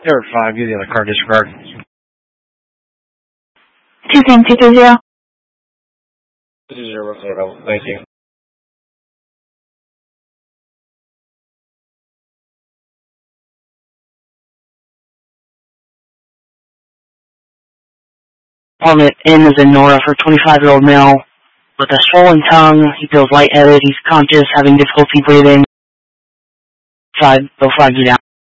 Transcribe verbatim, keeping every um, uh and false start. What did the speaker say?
Air five, get the other car disregard. two ten two three zero. two zero zero, thank you. Department N is in Nora for twenty-five-year-old male with a swollen tongue. He feels lightheaded. He's conscious, having difficulty breathing. five oh five, you down.